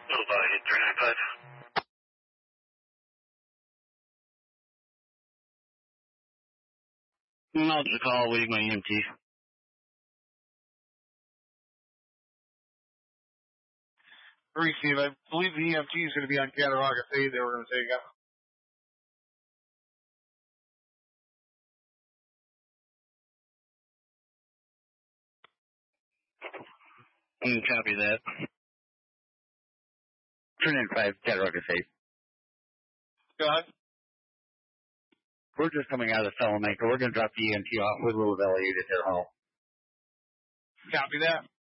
Nobody, 395. I'll just call waiting my EMT. Steve, I believe the EMT is going to be on Cattaraugus 8. They were going to take out. Copy that. 395, Cattaraugus 8. Go ahead. We're just coming out of Salamanca. We're going to drop the EMT off with Louisville 8 at their home. Copy that.